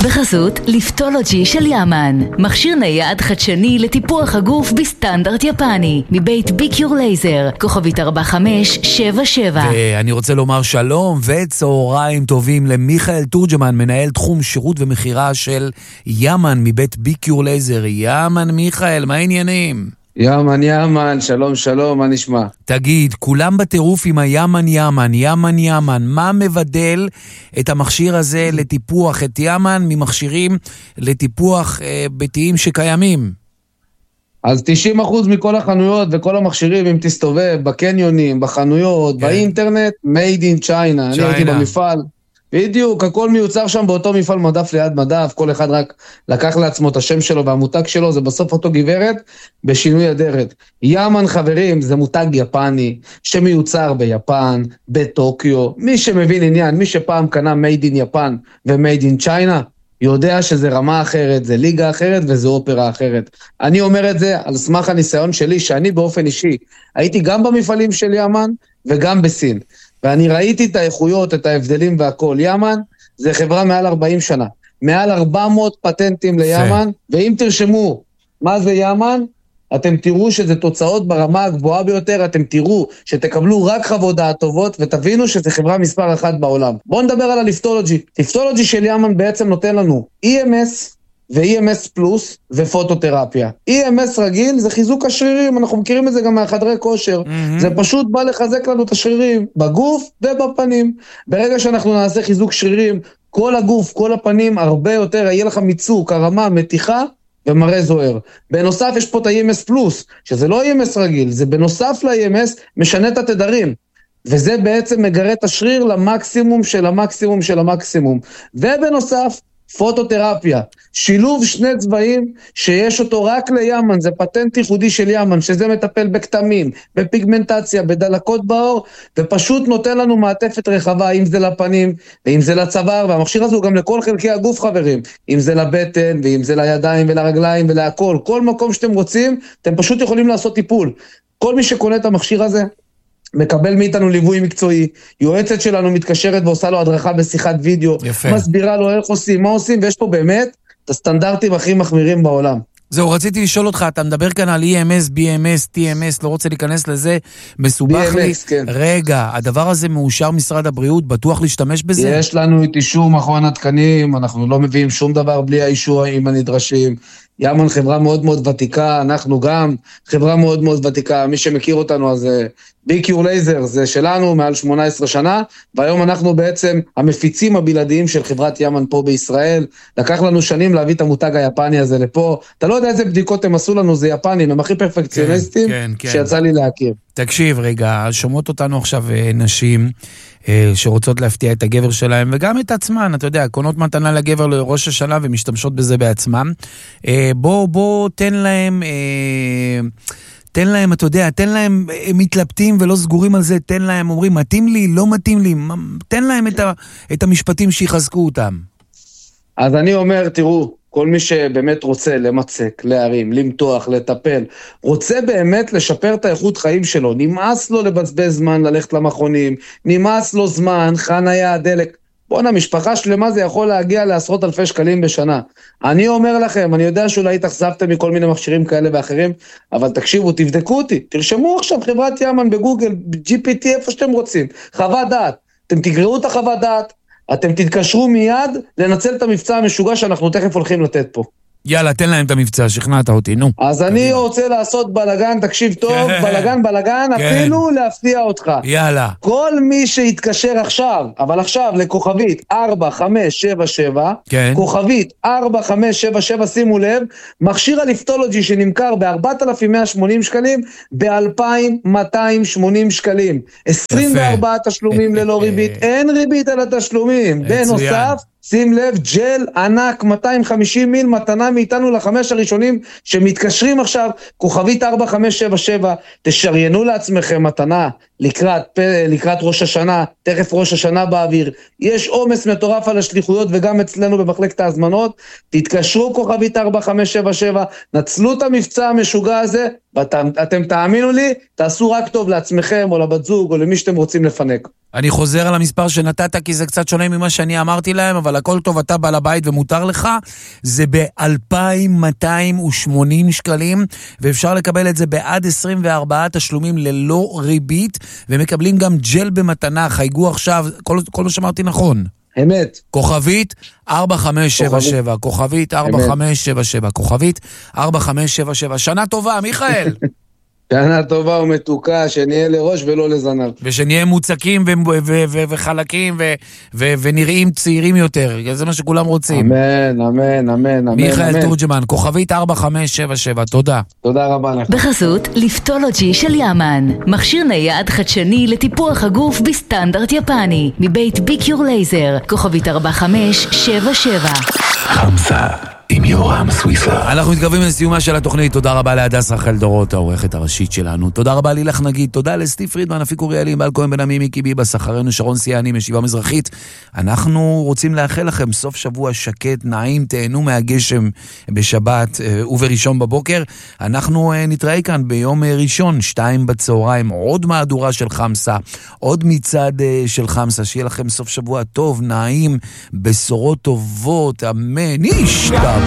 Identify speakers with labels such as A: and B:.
A: בחסות ליפטולוגי של יאמן, מכשיר נייד חדשני לטיפוח הגוף בסטנדרט יפני, מבית ביקיור לייזר, כוכבית 4577.
B: ואני רוצה לומר שלום וצהריים טובים למיכאל תורג'מן, מנהל תחום שירות ומחירה של יאמן מבית ביקיור לייזר. יאמן מיכאל, מה העניינים?
C: יאמן, שלום, מה נשמע?
B: תגיד, כולם בטירוף עם יאמן, מה מבדל את המכשיר הזה לטיפוח את יאמן ממכשירים לטיפוח ביתיים שקיימים?
C: אז 90% מכל החנויות וכל המכשירים, אם תסתובב בקניונים, בחנויות, באינטרנט, made in China. אני הייתי במפעל, בדיוק, הכל מיוצר שם באותו מפעל מדף ליד מדף, כל אחד רק לקח לעצמו את השם שלו והמותג שלו, זה בסוף אותו גברת בשינוי אדרת. יאמן חברים, זה מותג יפני שמיוצר ביפן, בטוקיו, מי שמבין עניין, מי שפעם קנה made in יפן ו-made in China, יודע שזה רמה אחרת, זה ליגה אחרת וזה אופרה אחרת. אני אומר את זה על סמך הניסיון שלי, שאני באופן אישי הייתי גם במפעלים של יאמן וגם בסין. ואני ראיתי את האיכויות, את ההבדלים והכל. יאמן זה חברה מעל 40 שנה. מעל 400 פטנטים ליאמן, ואם תרשמו מה זה יאמן, אתם תראו שזה תוצאות ברמה הגבוהה ביותר, אתם תראו שתקבלו רק חוות דעת טובות, ותבינו שזה חברה מספר אחת בעולם. בואו נדבר על הליפטולוגי. ליפטולוגי של יאמן בעצם נותן לנו EMS, ו-EMS פלוס ופוטותרפיה. EMS רגיל זה חיזוק השרירים, אנחנו מכירים את זה גם מהחדרי כושר, זה פשוט בא לחזק לנו את השרירים, בגוף ובפנים. ברגע שאנחנו נעשה חיזוק שרירים, כל הגוף, כל הפנים, הרבה יותר, יהיה לך מיצוק, הרמה, מתיחה ומראה זוהר. בנוסף יש פה את ה-EMS פלוס, שזה לא EMS רגיל, זה בנוסף ל-EMS משנה את התדרים. וזה בעצם מגרה את השריר למקסימום של המקסימום של המקסימום. ובנוסף, פוטותרפיה, שילוב שני צבעים שיש אותו רק ליאמן, זה פטנט ייחודי של יאמן, שזה מטפל בכתמים, בפיגמנטציה, בדלקות בעור, ופשוט נותן לנו מעטפת רחבה, אם זה לפנים, ואם זה לצוואר, והמכשיר הזה הוא גם לכל חלקי הגוף חברים, אם זה לבטן, ואם זה לידיים ולרגליים ולהכל, כל מקום שאתם רוצים, אתם פשוט יכולים לעשות טיפול. כל מי שקונה את המכשיר הזה, מקבל מאיתנו ליווי מקצועי, יועצת שלנו מתקשרת ועושה לו הדרכה בשיחת וידאו, מסבירה לו איך עושים, מה עושים, ויש פה באמת את הסטנדרטים הכי מחמירים בעולם.
B: זהו, רציתי לשאול אותך, אתה מדבר כאן על EMS, BMS, TMS, לא רוצה להיכנס לזה, מסובך לי.
C: כן.
B: רגע, הדבר הזה מאושר משרד הבריאות, בטוח להשתמש בזה?
C: יש לנו את אישור מכון התקנים, אנחנו לא מביאים שום דבר בלי האישורים הנדרשים. יאמן חברה מאוד מאוד ותיקה, אנחנו גם חברה מאוד מאוד ותיקה, מי שמכיר אותנו אז ביקיור לייזר זה שלנו מעל 18 שנה, והיום אנחנו בעצם המפיצים הבלעדיים של חברת יאמן פה בישראל, לקח לנו שנים להביא את המותג היפני הזה לפה, אתה לא יודע איזה בדיקות הם עשו לנו, זה יפנים, הם הכי פרפקציוניסטים שיצא לי להכיר.
B: תקשיב רגע, שומעות אותנו עכשיו נשים שרוצות להפתיע את הגבר שלהם וגם את עצמן, אתה יודע, קונות מתנה לגבר לראש השנה ומשתמשות בזה בעצמם. בוא תן להם, אתה יודע, תן להם, הם מתלבטים ולא סגורים על זה, תן להם, אומרים, מתאים לי, לא מתאים לי, תן להם את המשפטים שיחזקו אותם.
C: אז אני אומר, תראו, כל מי שבאמת רוצה למצק, להרים, למתוח, לטפל, רוצה באמת לשפר את האיכות חיים שלו, נמאס לו לבזבז זמן ללכת למכונים, נמאס לו זמן, חניה, דלק, בואנה, משפחה שלמה זה יכול להגיע לעשרות אלפי שקלים בשנה. אני אומר לכם, אני יודע שאולי התאכזבתם מכל מיני מכשירים כאלה ואחרים, אבל תקשיבו, תבדקו אותי, תרשמו עכשיו חברת יאמן בגוגל, GPT, איפה שאתם רוצים, חוות דעת, אתם תקראו את החוות דעת, אתם תתקשרו מיד לנצל את המבצע המשוגע שאנחנו תכף הולכים לתת פה.
B: יאללה, תן להם את המבצע, שכנעת אותי, נו.
C: אז אני רוצה לעשות בלגן, תקשיב טוב, בלגן, אפילו להפתיע אותך.
B: יאללה.
C: כל מי שיתקשר עכשיו, אבל עכשיו לכוכבית 4577, כוכבית 4577, שימו לב, מכשיר הליפטולוגי שנמכר ב-4,180 שקלים, ב-2,280 שקלים. 24 תשלומים ללא ריבית, אין ריבית על התשלומים. בנוסף, שים לב, ג'ל ענק, 250 מיל, מתנה מאיתנו לחמש הראשונים שמתקשרים עכשיו, כוכבית 4577, תשריינו לעצמכם מתנה לקראת ראש השנה, תכף ראש השנה באוויר, יש עומס מטורף על השליחויות וגם אצלנו במחלקת ההזמנות, תתקשרו כוכבית 4577, נצלו את המבצע המשוגע הזה, ואתם תאמינו לי, תעשו רק טוב לעצמכם או לבת זוג או למי שאתם רוצים לפנק.
B: אני חוזר על המספר שנתת, כי זה קצת שונה ממה שאני אמרתי להם, אבל הכל טוב, אתה בא לבית ומותר לך, זה ב-2,280 שקלים, ואפשר לקבל את זה בעד 24 תשלומים ללא ריבית, ומקבלים גם ג'ל במתנה, חייגו עכשיו, כל מה שאמרתי נכון.
C: אמת.
B: כוכבית 4577, כוכבית 4577, כוכבית 4577. שנה טובה, מיכאל.
C: שנה טובה ומתוקה, שנהיה לראש ולא לזנב.
B: ושנהיה מוצקים וחלקים ונראים צעירים יותר. זה מה שכולם רוצים.
C: אמן, אמן, אמן.
B: מיכאל תורג'מן, כוכבית 4577, תודה.
C: תודה רבה לך.
A: בחסות ליפטולוגי של יאמן, מכשיר נייד חדשני לטיפוח הגוף בסטנדרט יפני, מבית ביקיור לייזר, כוכבית 4577.
D: חמסה עם יורם סוויסה.
B: אנחנו מתקרבים לסיומה של התוכנית. תודה רבה להדס רחל דורות, העורכת הראשית שלנו. תודה רבה לילך נגיד, תודה לסטיב פרידמן, אפיק אוריאלי, בעל כהן בן עמי, מיקי ביבס, אחרינו שרון סיאני משיבה מזרחית. אנחנו רוצים לאחל לכם סוף שבוע שקט, נעים, תהנו מהגשם בשבת ובראשון בבוקר. אנחנו נתראה כאן ביום ראשון, 2 בצהריים, עוד מהדורה של חמסה, עוד מצד של חמסה. שיהיה לכם סוף שבוע טוב, נעים, בשורות טובות, אמן, נשתבח.